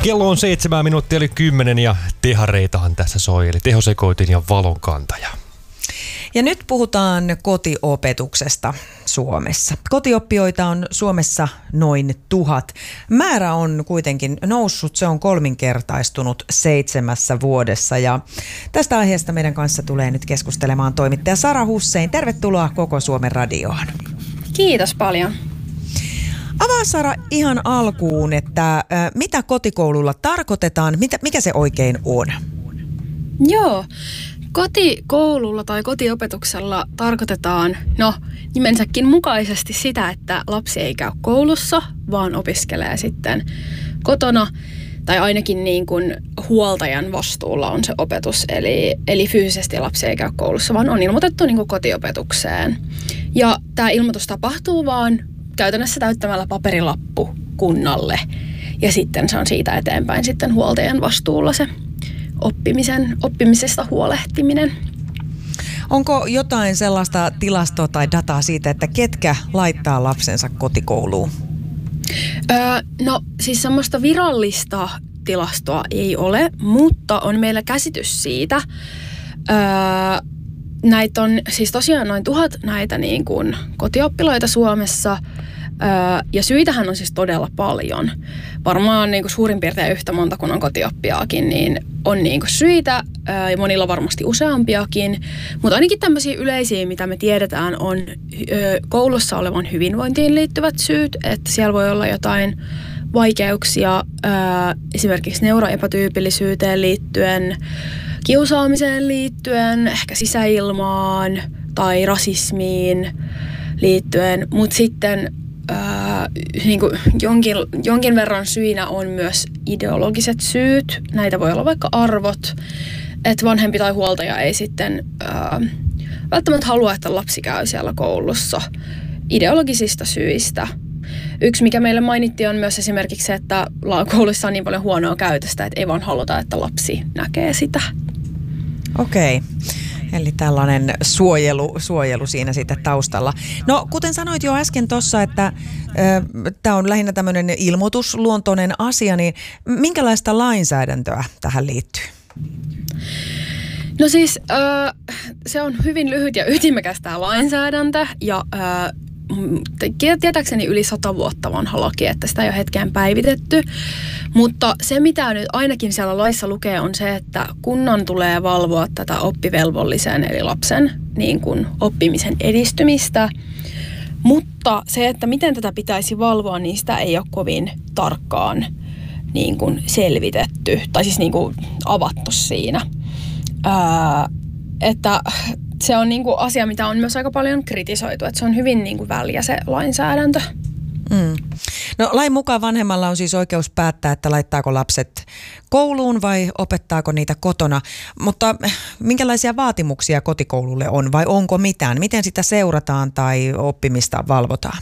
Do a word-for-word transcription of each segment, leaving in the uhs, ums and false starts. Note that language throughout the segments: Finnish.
Kello on seitsemän minuuttia eli kymmenen ja tehareitahan tässä soi, eli tehosekoitin ja valonkantaja. Ja nyt puhutaan kotiopetuksesta Suomessa. Kotioppijoita on Suomessa noin tuhat. Määrä on kuitenkin noussut, se on kolminkertaistunut seitsemässä vuodessa. Ja tästä aiheesta meidän kanssa tulee nyt keskustelemaan toimittaja Sara Hussein. Tervetuloa Koko Suomen radioon. Kiitos paljon. Avaa Sara ihan alkuun, että äh, mitä kotikoululla tarkoitetaan, mitä, mikä se oikein on? Joo, kotikoululla tai kotiopetuksella tarkoitetaan no nimensäkin mukaisesti sitä, että lapsi ei käy koulussa, vaan opiskelee sitten kotona. Tai ainakin niin kuin huoltajan vastuulla on se opetus, eli, eli fyysisesti lapsi ei käy koulussa, vaan on ilmoitettu niin kuin kotiopetukseen. Ja tämä ilmoitus tapahtuu vaan käytännössä täyttämällä paperilappu kunnalle. Ja sitten se on siitä eteenpäin sitten huoltajan vastuulla se oppimisen, oppimisesta huolehtiminen. Onko jotain sellaista tilastoa tai dataa siitä, että ketkä laittaa lapsensa kotikouluun? Öö, no siis semmoista virallista tilastoa ei ole, mutta on meillä käsitys siitä. Öö, näitä on siis tosiaan noin tuhat näitä niin kuin kotioppilaita Suomessa. Öö, ja syitähän on siis todella paljon. Varmaan niin kuin suurin piirtein yhtä monta kuin on kotioppijaakin, niin on niin kuin syitä öö, ja monilla varmasti useampiakin. Mutta ainakin tämmöisiä yleisiä, mitä me tiedetään, on öö, koulussa olevan hyvinvointiin liittyvät syyt. Että siellä voi olla jotain vaikeuksia öö, esimerkiksi neuroepätyypillisyyteen liittyen, kiusaamiseen liittyen, ehkä sisäilmaan tai rasismiin liittyen, mutta sitten ää, niin kuin jonkin, jonkin verran syinä on myös ideologiset syyt. Näitä voi olla vaikka arvot, että vanhempi tai huoltaja ei sitten ää, välttämättä halua, että lapsi käy siellä koulussa ideologisista syistä. Yksi, mikä meille mainittiin, on myös esimerkiksi se, että koulussa on niin paljon huonoa käytöstä, että ei vaan haluta, että lapsi näkee sitä. Okei. Eli tällainen suojelu, suojelu siinä sitten taustalla. No kuten sanoit jo äsken tuossa, että tämä on lähinnä tämmöinen ilmoitusluontoinen asia, niin minkälaista lainsäädäntöä tähän liittyy? No siis äh, se on hyvin lyhyt ja ytimekäs tämä lainsäädäntö ja äh, tietääkseni yli sata vuotta vanha laki, että sitä ei ole hetkeen päivitetty. Mutta se, mitä nyt ainakin siellä laissa lukee, on se, että kunnan tulee valvoa tätä oppivelvollisen eli lapsen niin kuin oppimisen edistymistä. Mutta se, että miten tätä pitäisi valvoa, niin sitä ei ole kovin tarkkaan niin kuin selvitetty tai siis niin kuin avattu siinä. Ää, että se on niinku asia, mitä on myös aika paljon kritisoitu, että se on hyvin niinku väljä se lainsäädäntö. Mm. No lain mukaan vanhemmalla on siis oikeus päättää, että laittaako lapset kouluun vai opettaako niitä kotona. Mutta minkälaisia vaatimuksia kotikoululle on vai onko mitään? Miten sitä seurataan tai oppimista valvotaan?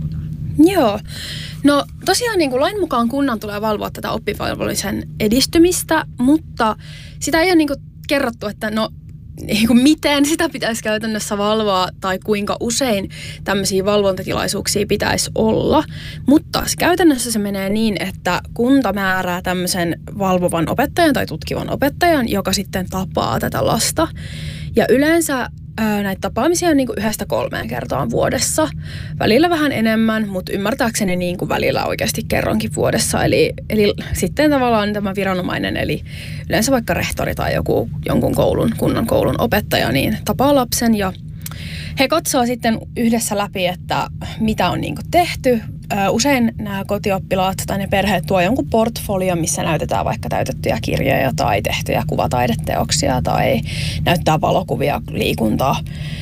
Joo. No tosiaan niin kuin lain mukaan kunnan tulee valvoa tätä oppivelvollisen edistymistä, mutta sitä ei ole niin kuin kerrottu, että no niin kuin miten sitä pitäisi käytännössä valvoa tai kuinka usein tämmöisiä valvontatilaisuuksia pitäisi olla. Mutta käytännössä se menee niin, että kunta määrää tämmöisen valvovan opettajan tai tutkivan opettajan, joka sitten tapaa tätä lasta. Ja yleensä ää, näitä tapaamisia on niin kuin yhdestä kolmeen kertaan vuodessa. Välillä vähän enemmän, mutta ymmärtääkseni niin kuin välillä oikeasti kerrankin vuodessa. Eli, eli sitten tavallaan tämä viranomainen, eli yleensä vaikka rehtori tai joku jonkun koulun, kunnan koulun opettaja, niin tapaa lapsen ja he katsoo sitten yhdessä läpi, että mitä on niin kuin tehty. Usein nämä kotioppilaat tai ne perheet tuo jonkun portfolio, missä näytetään vaikka täytettyjä kirjoja tai tehtyjä kuvataideteoksia tai näyttää valokuvia, liikuntaa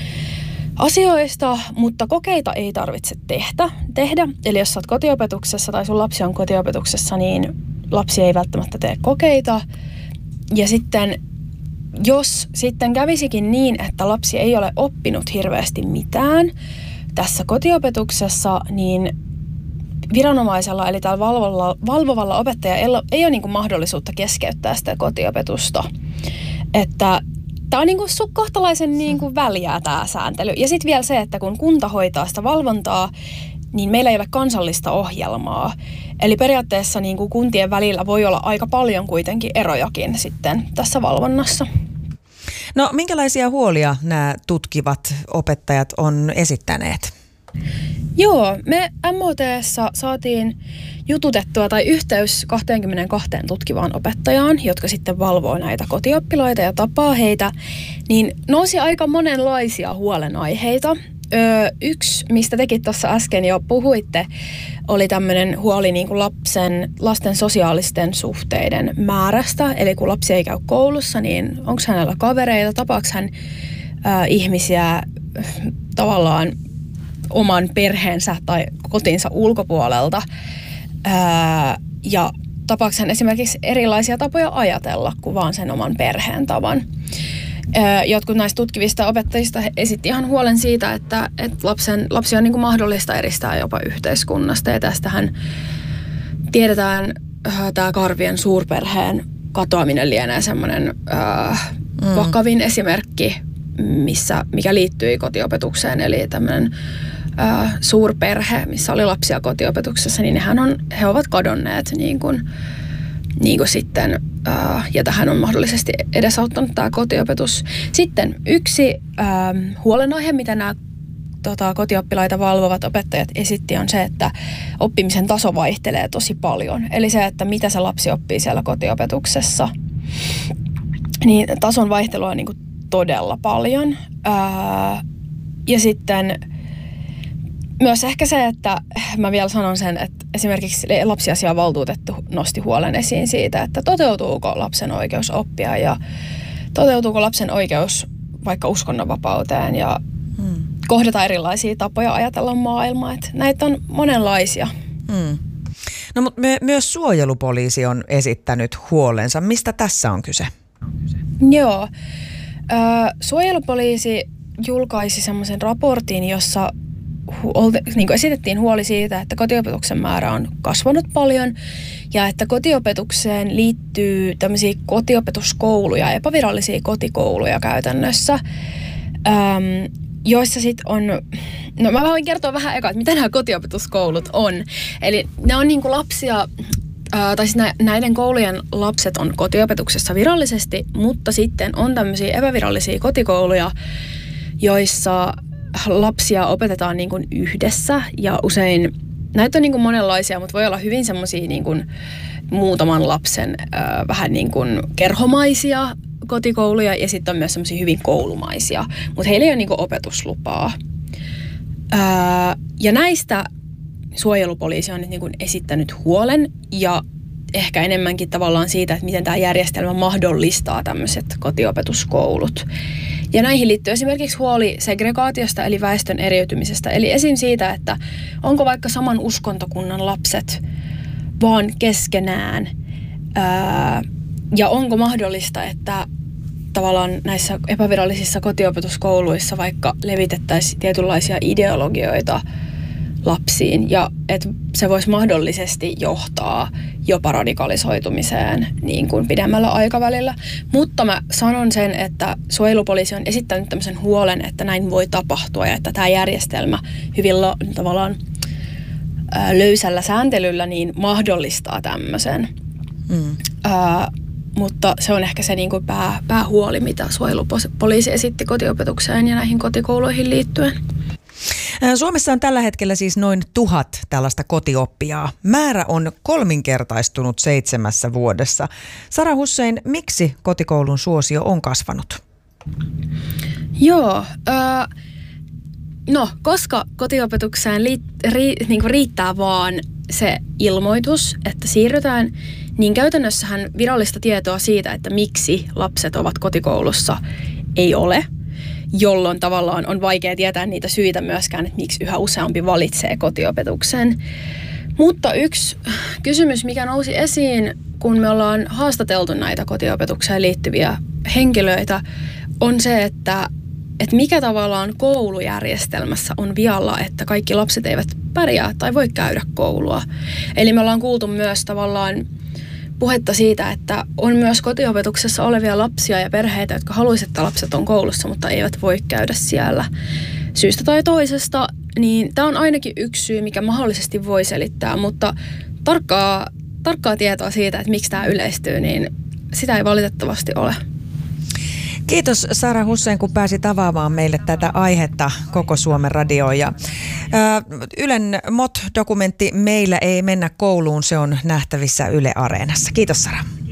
asioista, mutta kokeita ei tarvitse tehdä. tehdä. Eli jos olet kotiopetuksessa tai sun lapsi on kotiopetuksessa, niin lapsi ei välttämättä tee kokeita. Ja sitten jos sitten kävisikin niin, että lapsi ei ole oppinut hirveästi mitään tässä kotiopetuksessa, niin viranomaisella eli tällä valvovalla, valvovalla opettajalla ei ole niin kuin mahdollisuutta keskeyttää sitä kotiopetusta. Että tämä on niin kuin kohtalaisen niin kuin väljää tämä sääntely. Ja sitten vielä se, että kun kunta hoitaa sitä valvontaa, niin meillä ei ole kansallista ohjelmaa. Eli periaatteessa niin kuin kuntien välillä voi olla aika paljon kuitenkin erojakin sitten tässä valvonnassa. No minkälaisia huolia nämä tutkivat opettajat on esittäneet? Joo, me M O T:ssä saatiin jututettua tai yhteys kaksikymmentäkaksi tutkivaan opettajaan, jotka sitten valvoo näitä kotioppilaita ja tapaa heitä, niin nousi aika monenlaisia huolenaiheita. Öö, yksi, mistä tekin tuossa äsken jo puhuitte, oli tämmöinen huoli niin kuin lapsen, lasten sosiaalisten suhteiden määrästä. Eli kun lapsi ei käy koulussa, niin onko hänellä kavereita, tapaako hän ää, ihmisiä tavallaan oman perheensä tai kotinsa ulkopuolelta. Ää, ja tapaako hän esimerkiksi erilaisia tapoja ajatella kuin vaan sen oman perheen tavan. Jotkut näistä tutkivista opettajista esitti ihan huolen siitä, että, että lapsen, lapsi on niin kuin mahdollista eristää jopa yhteiskunnasta. Ja tästähän tiedetään äh, tämä Karvien suurperheen katoaminen lienee semmoinen äh, mm. vakavin esimerkki, missä, mikä liittyi kotiopetukseen. Eli tämmöinen äh, suurperhe, missä oli lapsia kotiopetuksessa, niin hän on, he ovat kadonneet niin kuin Niin kuin sitten, ää, ja tähän on mahdollisesti edesauttanut tämä kotiopetus. Sitten yksi ää, huolenaihe, mitä nämä tota, kotioppilaita valvovat opettajat esitti, on se, että oppimisen taso vaihtelee tosi paljon. Eli se, että mitä se lapsi oppii siellä kotiopetuksessa, niin tason vaihtelua on niin kuin todella paljon. Ää, ja sitten myös ehkä se, että mä vielä sanon sen, että esimerkiksi lapsiasiavaltuutettu nosti huolen esiin siitä, että toteutuuko lapsen oikeus oppia ja toteutuuko lapsen oikeus vaikka uskonnonvapauteen ja hmm. kohdata erilaisia tapoja ajatella maailmaa. Että näitä on monenlaisia. Hmm. No mutta my- myös suojelupoliisi on esittänyt huolensa. Mistä tässä on kyse? Joo. Ö, suojelupoliisi julkaisi semmoisen raportin, jossa niin kuin esitettiin huoli siitä, että kotiopetuksen määrä on kasvanut paljon ja että kotiopetukseen liittyy tämmöisiä kotiopetuskouluja, epävirallisia kotikouluja käytännössä, äm, joissa sitten on, no mä voin kertoa vähän eka, että mitä nämä kotiopetuskoulut on. Eli ne on niin kuin lapsia, ää, tai siis näiden koulujen lapset on kotiopetuksessa virallisesti, mutta sitten on tämmöisiä epävirallisia kotikouluja, joissa lapsia opetetaan niin kuin yhdessä ja usein näitä on niin kuin monenlaisia, mutta voi olla hyvin semmoisia niin kuin muutaman lapsen äh, vähän niin kuin kerhomaisia kotikouluja ja sitten on myös semmoisia hyvin koulumaisia, mutta heillä ei ole niin kuin opetuslupaa. Äh, ja näistä suojelupoliisi on nyt niin kuin esittänyt huolen ja ehkä enemmänkin tavallaan siitä, että miten tämä järjestelmä mahdollistaa tämmöiset kotiopetuskoulut. Ja näihin liittyy esimerkiksi huoli segregaatiosta eli väestön eriytymisestä. Eli esim. Siitä, että onko vaikka saman uskontokunnan lapset vaan keskenään ää, ja onko mahdollista, että tavallaan näissä epävirallisissa kotiopetuskouluissa vaikka levitettäisiin tietynlaisia ideologioita lapsiin ja että se voisi mahdollisesti johtaa jopa radikalisoitumiseen niin kuin pidemmällä aikavälillä. Mutta mä sanon sen, että suojelupoliisi on esittänyt tämmöisen huolen, että näin voi tapahtua ja että tämä järjestelmä hyvin la- tavallaan ää, löysällä sääntelyllä niin mahdollistaa tämmöisen. Mm. Ää, mutta se on ehkä se niin kuin pää, päähuoli, mitä suojelupoliisi esitti kotiopetukseen ja näihin kotikouluihin liittyen. Suomessa on tällä hetkellä siis noin tuhat tällaista kotioppijaa. Määrä on kolminkertaistunut seitsemässä vuodessa. Sara Hussein, miksi kotikoulun suosio on kasvanut? Joo, äh, no koska kotiopetukseen li, ri, niin kuin riittää vaan se ilmoitus, että siirrytään, niin käytännössähän virallista tietoa siitä, että miksi lapset ovat kotikoulussa, ei ole. Jolloin tavallaan on vaikea tietää niitä syitä myöskään, että miksi yhä useampi valitsee kotiopetuksen. Mutta yksi kysymys, mikä nousi esiin, kun me ollaan haastateltu näitä kotiopetukseen liittyviä henkilöitä, on se, että, että mikä tavallaan koulujärjestelmässä on vialla, että kaikki lapset eivät pärjää tai voi käydä koulua. Eli me ollaan kuultu myös tavallaan puhetta siitä, että on myös kotiopetuksessa olevia lapsia ja perheitä, jotka haluaisivat, että lapset on koulussa, mutta eivät voi käydä siellä syystä tai toisesta. Niin tämä on ainakin yksi syy, mikä mahdollisesti voi selittää, mutta tarkkaa, tarkkaa tietoa siitä, että miksi tämä yleistyy, niin sitä ei valitettavasti ole. Kiitos Sara Hussein, kun pääsit avaamaan meille tätä aihetta koko Suomen radioon. Ja, ää, Ylen M O T-dokumentti Meillä ei mennä kouluun, se on nähtävissä Yle Areenassa. Kiitos Sara.